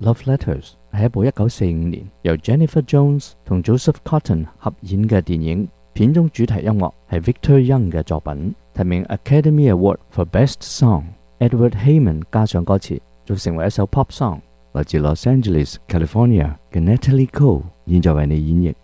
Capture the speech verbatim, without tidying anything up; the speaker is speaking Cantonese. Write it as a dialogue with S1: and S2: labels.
S1: Love Letters 係一部一九四五年由 Jennifer Jones 同 Joseph Cotten 合演嘅電影，片中主題音樂係 Victor Young 嘅作品，提名 Academy Award for Best Song。Edward Heyman 加上歌詞，就成為一首 pop song， 來自 Los Angeles, California 嘅 Natalie Cole 現在為你演繹。